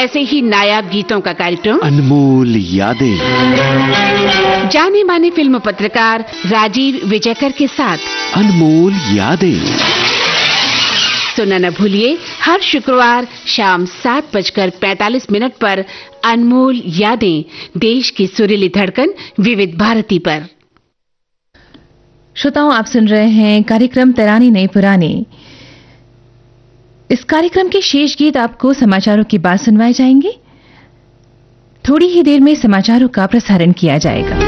ऐसे ही नायाब गीतों का कार्यक्रम अनमोल यादें, जाने माने फिल्म पत्रकार राजीव विजयकर के साथ अनमोल यादें। सुनना न भूलिए हर शुक्रवार शाम 7:45 पर अनमोल यादें, देश की सुरीली धड़कन विविध भारती पर। श्रोताओं, आप सुन रहे हैं कार्यक्रम तरानी नई पुरानी। इस कार्यक्रम के शेष गीत आपको समाचारों के बाद सुनवाए जाएंगे। थोड़ी ही देर में समाचारों का प्रसारण किया जाएगा।